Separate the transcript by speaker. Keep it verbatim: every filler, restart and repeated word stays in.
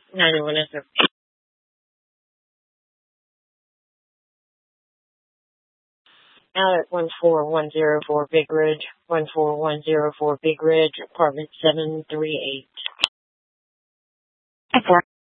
Speaker 1: ninety-one is okay. Out at one four one zero four Big Ridge, one four one zero four Big Ridge, apartment seven three eight.